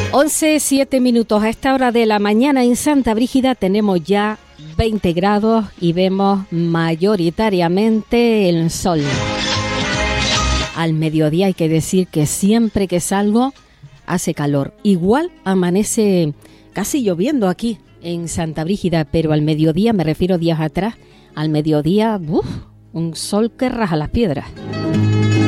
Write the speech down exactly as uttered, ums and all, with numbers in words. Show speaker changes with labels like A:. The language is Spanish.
A: once, siete minutos. A esta hora de la mañana en Santa Brígida tenemos ya veinte grados y vemos mayoritariamente el sol. Al mediodía hay que decir que siempre que salgo hace calor. Igual amanece casi lloviendo aquí en Santa Brígida, pero al mediodía, me refiero días atrás, al mediodía, uf, un sol que raja las piedras.